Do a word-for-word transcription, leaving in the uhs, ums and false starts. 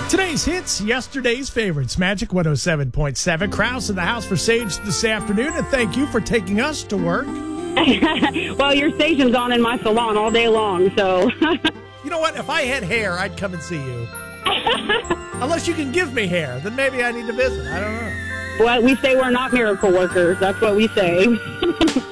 Today's hits, yesterday's favorites. Magic one oh seven point seven. Krause in the house for Sage this afternoon, and thank you for taking us to work. Well, your station's on in my salon all day long, so. You know what? If I had hair, I'd come and see you. Unless you can give me hair, then maybe I need to visit. I don't know. Well, we say we're not miracle workers. That's what we say.